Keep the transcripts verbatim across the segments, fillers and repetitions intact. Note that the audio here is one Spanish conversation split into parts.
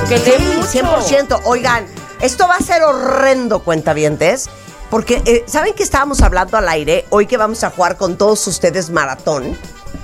que Sí, lee mucho. cien por ciento. Oigan, esto va a ser horrendo, cuentavientes, porque eh, ¿saben que estábamos hablando al aire hoy que vamos a jugar con todos ustedes maratón?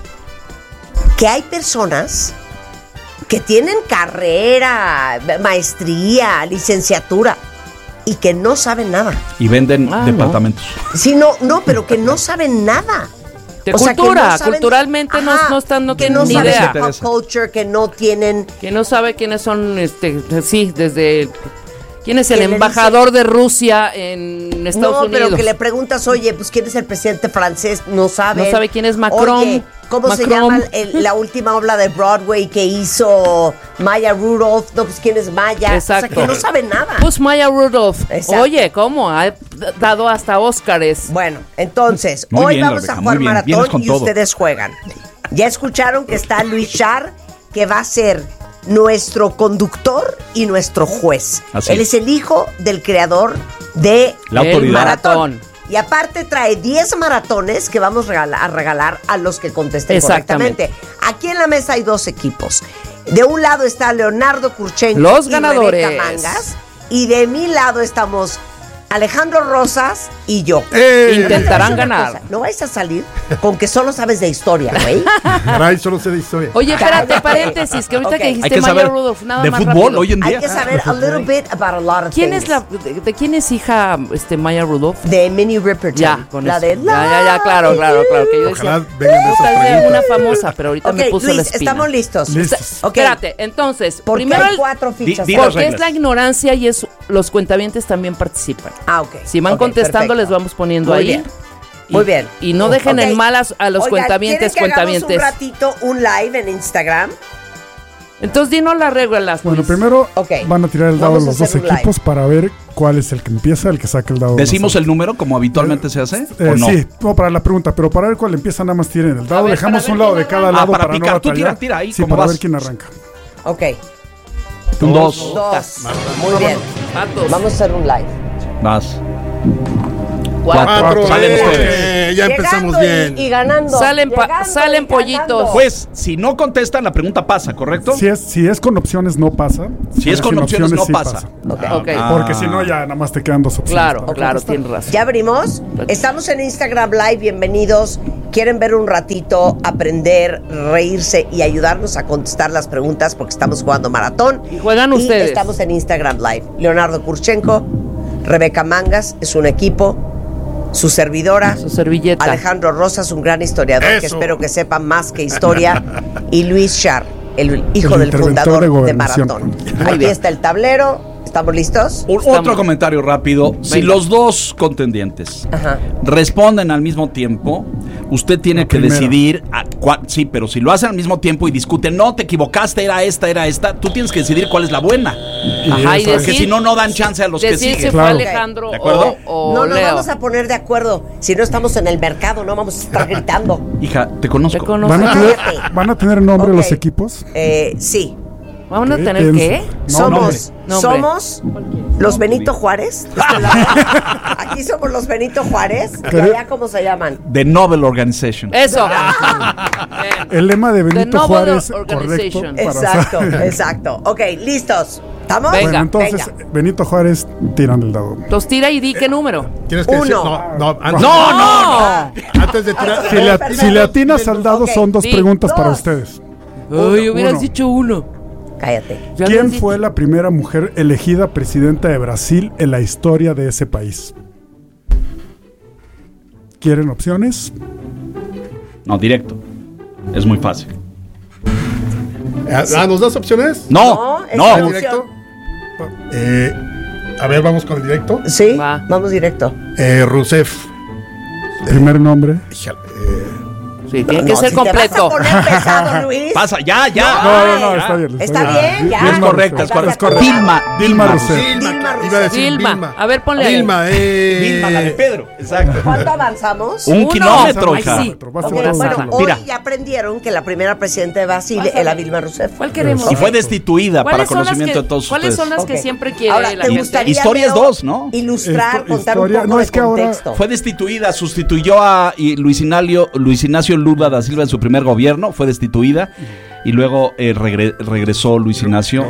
Que hay personas que tienen carrera, maestría, licenciatura y que no saben nada. Y venden Ah, departamentos. Sí, no, no, pero que no saben nada. De O sea, que cultura, no saben- culturalmente no, Ajá, no están, no que tienen no ni saben idea. de pop culture, que no tienen. Que no sabe quiénes son, este, sí, desde... ¿Quién es el Que le embajador de Rusia en Estados no, Unidos? pero que le preguntas, oye, pues quién es el presidente francés, no sabe. No sabe quién es Macron. Oye, ¿cómo Macron. se llama el- la última obra de Broadway que hizo Maya Rudolph? No, pues quién es Maya. Exacto. O sea, que no sabe nada. Pues Maya Rudolph. Exacto. Oye, ¿cómo? Ha d- dado hasta Óscares. Bueno, entonces, Muy hoy bien, vamos Rebeca, a jugar muy bien, vienes maratón con y todo. ustedes juegan. Ya escucharon que está Luis Char, que va a ser nuestro conductor y nuestro juez. Así Él es. es el hijo del creador de La El autoridad. maratón. Y aparte trae diez maratones que vamos regala- a regalar a los que contesten Exactamente. correctamente. Aquí en la mesa hay dos equipos. De un lado está Leonardo Kurchenko Los y ganadores. Rebeca Mangas. Y de mi lado estamos Alejandro Rosas y yo. ¡Eh! Intentarán Una ganar. cosa, no vais a salir con que solo sabes de historia, güey. Caray, solo sé de historia. Oye, espérate, Cállate. paréntesis, que ahorita Ok. que Hay dijiste Hay que Maya saber Rudolph, nada de más fútbol rápido. hoy en Hay día. que saber a little bit about a lot of ¿Quién things. es la, de, de quién es hija este, Maya Rudolph? De Minnie Riperton. Ya, con la eso. de ya, ya, ya, claro, claro, claro. Que yo decía, Ojalá vengan de esas puta, es de preguntas. una famosa, pero ahorita Ok, me puso la Luis, espina. estamos listos. Listos. Ok. Espérate, entonces, Porque primero hay el- cuatro fichas. Di- di las porque es reglas. la ignorancia y es los cuentavientes también participan. Ah, ok. Si van Ok, contestando, perfecto. les vamos poniendo Muy ahí. bien. Y- Muy bien. Y no dejen Ok. en malas a los Oigan, cuentavientes, ¿quieren que hagamos cuentavientes. un ratito un live en Instagram? Entonces, dinos las reglas, Bueno, Luis. primero Ok. van a tirar el dado Vamos a los dos hacer un live. equipos para ver cuál es el que empieza, el que saca el dado. ¿Decimos más el alto. número como habitualmente se hace? Eh, ¿O no? Sí, no, para la pregunta, pero para ver cuál empieza nada más tiren el dado. ver, Dejamos para un ver lado quién de cada arranca. lado Ah, para para, picar. no Tú batallar. tira, tira ahí, Sí, ¿cómo para vas? ver quién arranca. Ok. Un dos. Dos. Muy bien. Patos. Vamos a hacer un live. Vas. Cuatro. Cuatro, Salen eh, ustedes. ya empezamos Llegando bien. Y, y ganando. Salen pa- Llegando salen y pollitos. ganando. Pues, si no contestan, la pregunta pasa, ¿correcto? Si es, si es con opciones, no pasa. Si es con sin opciones, no sí pasa. Ok. Ok. Ah. Porque si no, ya nada más te quedan dos opciones. Claro, para claro, contestar. tienes razón. ¿Ya abrimos? Estamos en Instagram Live, bienvenidos. ¿Quieren ver un ratito, aprender, reírse y ayudarnos a contestar las preguntas? Porque estamos jugando maratón. Y juegan ustedes. Estamos en Instagram Live. Leonardo Kurchenko, Rebeca Mangas, es un equipo. Su servidora, Su servilleta. Alejandro Rosas, un gran historiador que Eso. espero que sepa más que historia. Y Luis Char, el hijo El del interventor fundador de de, gobernación. Maratón. Aquí está el tablero. ¿Estamos listos? Un- Estamos. Otro comentario rápido. Si Venga. los dos contendientes Ajá. responden al mismo tiempo, usted tiene La que primera. decidir. A cua- sí, pero si lo hacen al mismo tiempo y discuten, no, te equivocaste, era esta, era esta, tú tienes que decidir cuál es la buena. Ajá, y eso, Porque decir, si no, no dan chance a los que decir si siguen. fue Claro. Alejandro ¿De acuerdo? o, o No nos Leo. vamos a poner de acuerdo. Si no estamos en el mercado, no vamos a estar gritando. Hija, te conozco. Te conozco. ¿Van a tener, Cállate. ¿van a tener nombre Ok. los equipos? Eh, sí. ¿Vamos a ¿Qué tener qué? piensa? No, somos nombre. somos los Benito Juárez. de este lado. Aquí somos los Benito Juárez. ¿Y ¿Qué? allá cómo se llaman? The Nobel Organization. Eso. El lema de Benito Noble Juárez, correcto. Organization. para Exacto, saber. exacto. Ok, ¿listos? ¿Estamos? Venga. Bueno, entonces, Venga. Benito Juárez, tiran el dado. Entonces tira y di qué número. ¿Tienes que decir? Uno. No, no, antes, No, no, no. antes de tirar. Si le, Perfecto. si le atinas al dado, Ok, son dos sí. preguntas para Dos. ustedes. Ay, hubieras uno. dicho uno. Cállate. Ya ¿Quién habías fue dicho- la primera mujer elegida presidenta de Brasil en la historia de ese país? ¿Quieren opciones? No, directo. Es muy fácil. Ah, ¿nos das opciones? No, No, es no. una ¿Directo? Eh, a ver, vamos con el directo. Sí, Va. vamos directo. Eh, Rousseff. Primer nombre. Híjole, eh, Sí, tiene No, que ser si te completo. vas a poner pesado, Luis. Pasa, ya, ya. No, no, no, está bien. Está bien, ya. Es correcta, es Está correcta. correcto. Dilma, Dilma Dilma Rousseff. Rousseff. Dilma Iba a decir Dilma. Vilma. A ver, ponle ahí. Dilma, eh. Dilma, la de Pedro. Exacto. ¿Cuánto avanzamos? Un Uno. kilómetro, Ay, hija. sí. Va a ser Ok, todo bueno, un hoy Mira. ya aprendieron que la primera presidenta de Brasil era Dilma Rousseff. ¿Cuál queremos? Y fue destituida para ¿Cuáles son las conocimiento que, de todos ¿cuáles ustedes. son las que Ok. siempre quiere Ahora, la ¿te gente? gustaría, Historias Leo, dos, ¿no? ilustrar, Histo- contar historia- un poco no, de es que ahora contexto? Fue destituida, sustituyó a y Luis Ignacio, Luis Ignacio Lula da Silva en su primer gobierno, fue destituida y luego eh, regre- regresó Luis Ignacio Lula.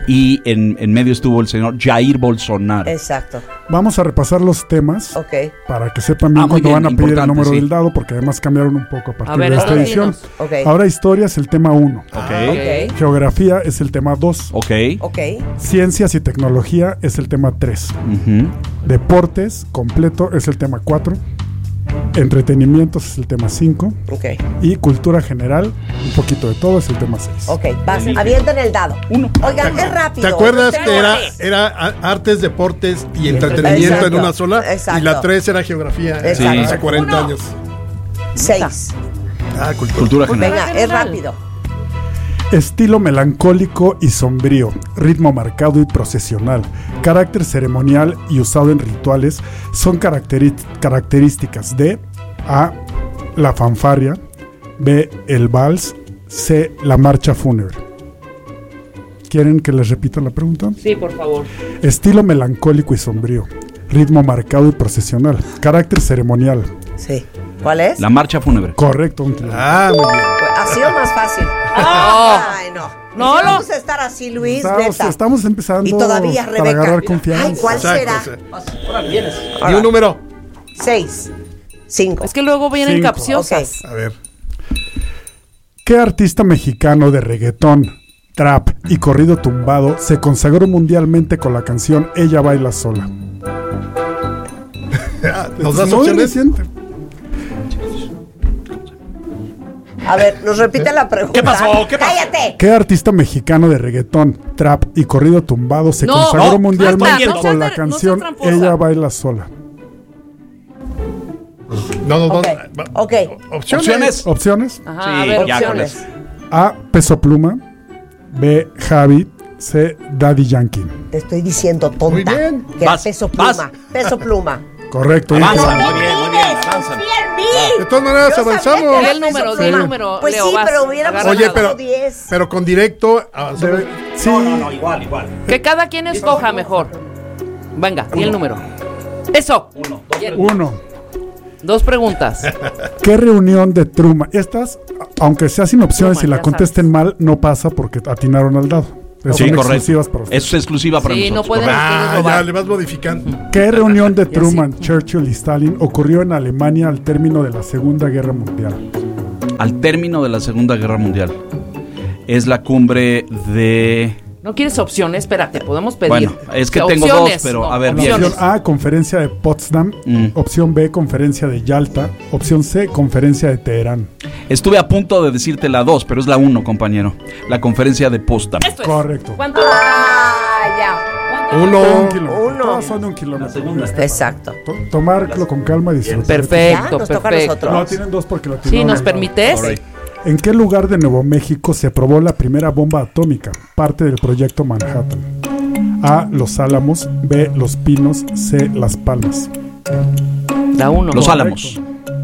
y en, en medio estuvo el señor Jair Bolsonaro. Exacto. Vamos a repasar los temas Ok. para que sepan bien Ah, muy cuándo bien, van a pedir el importante, número sí. del dado, porque además cambiaron un poco a partir A ver, de esta entonces edición. dinos. Ok. Ahora historia es el tema uno. Ok, Ok. Geografía es el tema dos. ok. Ok. Ciencias y tecnología es el tema tres. Ujú. Deportes completo es el tema cuatro. Entretenimientos es el tema cinco. Ok. Y cultura general, un poquito de todo, es el tema seis. Ok. Vas, avienten el dado. Uno. Oigan, es rápido. ¿Te acuerdas Tengo que era, tres. era a- artes, deportes y entretenimiento Exacto. en una sola? Exacto. Y la tres era geografía. Exacto. Hace cuarenta Uno. años. Seis. Ah, cultura. Cultura general. Venga, es rápido. Estilo melancólico y sombrío, ritmo marcado y procesional, carácter ceremonial y usado en rituales son caracteri- características de A. La fanfarria, B. El vals, C. La marcha fúnebre. ¿Quieren que les repita la pregunta? Sí, por favor. Estilo melancólico y sombrío, ritmo marcado y procesional, carácter ceremonial. Sí. ¿Cuál es? La marcha fúnebre. Correcto, un kilómetro. Ah, muy bien. Pues, ha sido más fácil. Ah. Ay, no. No, Si no. vamos a estar así, Luis, Estamos, neta. estamos empezando Y todavía para Rebeca. agarrar confianza. Ay, ¿cuál Exacto, será? sí. Di un número. Seis. Cinco. Es que luego vienen Cinco. capciosas. A ver. ¿Qué artista mexicano de reggaetón, trap y corrido tumbado se consagró mundialmente con la canción Ella baila sola? ¿Nos das Muy opciones? reciente. A ver, nos repite la pregunta. ¿Qué pasó? ¿Qué pasó? ¡Cállate! ¿Qué artista mexicano de reggaetón, trap y corrido tumbado se No, consagró no, mundialmente no, no con seas- la no canción seas tramposa. Ella baila sola? No, nos Ok. vamos. va- Ok. Opciones. Opciones. Opciones: Ajá, Sí, a ver, ya con opciones. eso. A. Peso Pluma, B. Javi, C. Daddy Yankee. Te estoy diciendo tonta. Muy bien. Que era Vas, peso vas. pluma. Peso pluma. Correcto. Avanza, un muy bien, muy bien. Avanza. De todas maneras, Yo sabía avanzamos. que era Di el número, peso di el pluma. número, Pues Leo, sí, vas. pero hubiéramos Agarra Oye, agarrado pero, diez. pero con directo avanzamos. Debe- sí, igual, igual. Que cada quien escoja mejor. Venga, di el número. Eso. Bien. uno. Dos preguntas. ¿Qué reunión de Truman? Estas, aunque sea sin opciones, Truman, si la ya contesten mal, no pasa porque atinaron al dado. Son Sí, correcto. exclusivas para ustedes. Eso es exclusiva para Sí, nosotros. no pueden correcto. ustedes Ah, robar. ya le vas modificando. ¿Qué reunión de Truman, Churchill y Stalin ocurrió en Alemania al término de la Segunda Guerra Mundial? Al término de la Segunda Guerra Mundial. Es la cumbre de... ¿No quieres opciones? Espérate, podemos pedir. Bueno, es que O sea, tengo opciones, dos, pero no, a ver, bien. opciones. Opción A, conferencia de Potsdam. Mm. Opción B, conferencia de Yalta. Opción C, conferencia de Teherán. Estuve a punto de decirte la dos, pero es la uno, compañero. La conferencia de Potsdam. Esto es. Correcto. ¿Cuánto? Ah, ya. ¿Cuánto? Uno. Un kilómetro. Uno. Todas son de un kilómetro. Exacto. To- Tomarlo con calma y disfrutar. Perfecto, Ya, nos toca a perfecto. nosotros. No, tienen dos porque lo Sí, tiraron ¿nos al lado. permites? Alright. ¿En qué lugar de Nuevo México se probó la primera bomba atómica, parte del proyecto Manhattan? A. Los Álamos. B. Los Pinos. C. Las Palmas. La uno. Los Correcto. Álamos.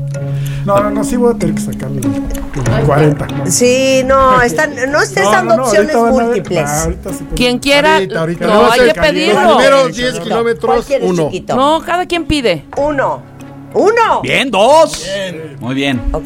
No, no, no, sí voy a tener que sacarle el cuarenta. Sí, no, están, no estés No, dando no, no, opciones ahorita van a ver- múltiples. Ah, ahorita sí, Quien quiera. Ahorita, ahorita. No, No va a hay ser que caliente. Los pedirlo. primeros diez kilómetros, ¿Cuál quieres, uno. chiquito? No, cada quien pide. Uno. Uno. Bien, dos. Muy bien. Ok.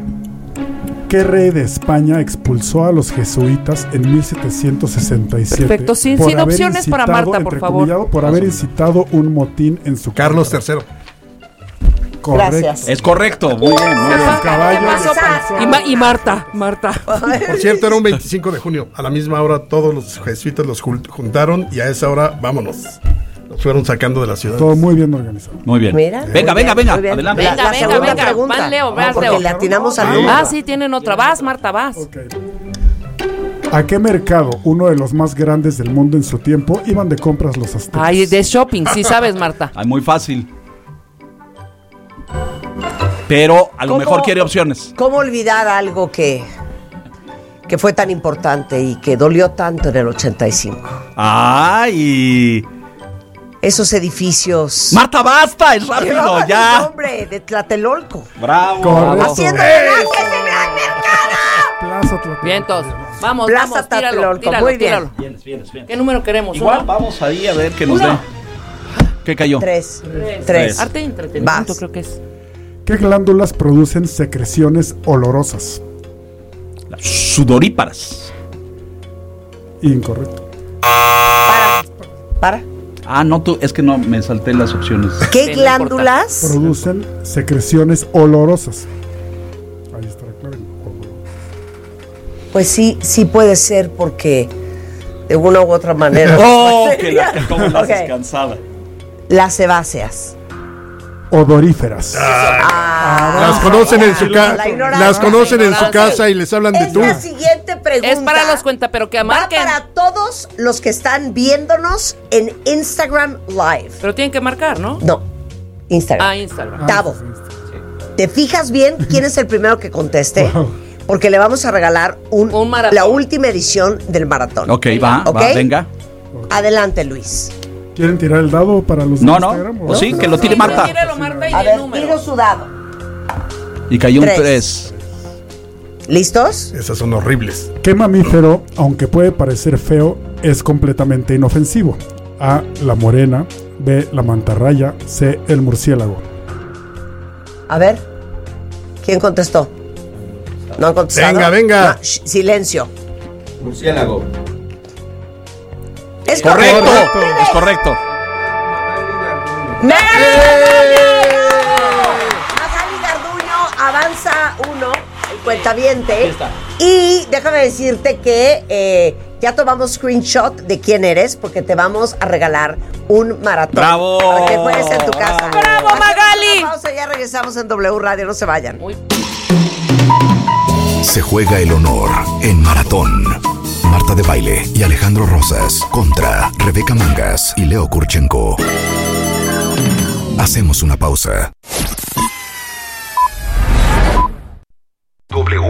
¿Qué rey de España expulsó a los jesuitas en mil setecientos sesenta y siete? Perfecto, sin- por sin haber opciones para incitado, Marta, por entrecomillado, favor. Por haber incitado un motín en su Carlos contra. tercero. Correcto. Gracias. Es correcto. Muy bien, muy bien. Ajá, caballo ¿qué pasó? descansó. Y, Ma- y Marta, Marta. Por cierto, era un veinticinco de junio. A la misma hora todos los jesuitas los jul- juntaron y a esa hora, vámonos. Los fueron sacando de la ciudad. Todo muy bien organizado. Muy bien. Mira. Venga, muy venga, bien, venga. muy bien. Adelante. La- Venga, la venga, segunda venga. pregunta. Van, Leo, vas, Porque Leo. le atinamos al Sí. número. Ah, sí, tienen otra. Vas, Marta, vas. Ok. ¿A qué mercado, uno de los más grandes del mundo en su tiempo, iban de compras los aztecas? Ay, de shopping, sí sabes, Marta. Ay, muy fácil. Pero a lo ¿Cómo- mejor quiere opciones. ¿Cómo olvidar algo que, que fue tan importante y que dolió tanto en el ochenta y cinco? Ay. Esos edificios. Marta, basta. Es Llevaban rápido, el ya. nombre de Tlatelolco. Bravo. Correcto. Haciendo grandes en gran mercado. Plaza Tlatelolco. Bien, entonces. Vamos, Plaza vamos, tíralo, Tlatelolco, tíralo, muy bien. tíralo. Vienes, vienes, vienes. ¿Qué número queremos? Igual ¿Uno? vamos ahí a ver qué nos Uno. dé. ¿Qué cayó? Tres. Tres. Tres. Arte y entretenimiento, Vas. creo que es. ¿Qué glándulas producen secreciones olorosas? Las sudoríparas. Incorrecto. Para. Para. Ah, no, tú, es que no, me salté las opciones. ¿Qué Sí, no glándulas? Producen secreciones olorosas. Ahí está claro. Pues sí, sí puede ser porque de una u otra manera. ¡Oh! Que la, cómo la haces Ok. cansada. Las sebáceas. Odoríferas. Ah, Las conocen en su La casa. ignorancia, Las conocen en su ignorancia. casa y les hablan de Es tú. la siguiente pregunta. Es para los cuenta, pero que Va marquen. para todos los que están viéndonos en Instagram Live. Pero tienen que marcar, ¿no? No, Instagram. Ah, Instagram. Tavo, ¿te fijas bien quién es el primero que conteste? Porque le vamos a regalar un, Un maratón. la última edición del maratón. Ok, va, ¿Ok? va, venga. Adelante, Luis. ¿Quieren tirar el dado para los de No, no, Instagram? o pues sí, no? que lo tire Sí, Marta. tíralo, Marta, y A el ver, número. tiro su dado. Y cayó un Tres. tres. ¿Listos? Esas son horribles. ¿Qué mamífero, aunque puede parecer feo, es completamente inofensivo? A, la morena. B, la mantarraya. C, el murciélago. A ver, ¿quién contestó? ¿No han contestado? Venga, venga. No, shh, silencio. Murciélago. Es Correcto, correcto. es correcto. ¡Magali Magali Garduño avanza uno, el cuentaviente. Y déjame decirte que eh, ya tomamos screenshot de quién eres, porque te vamos a regalar un maratón. ¡Bravo! Para que juegues en tu casa. ¡Bravo, Hacemos Magali! una pausa, ya regresamos en W Radio, no se vayan. Muy Se juega el honor en Maratón. Marta de Baile y Alejandro Rosas contra Rebeca Mangas y Leo Kurchenko. Hacemos una pausa.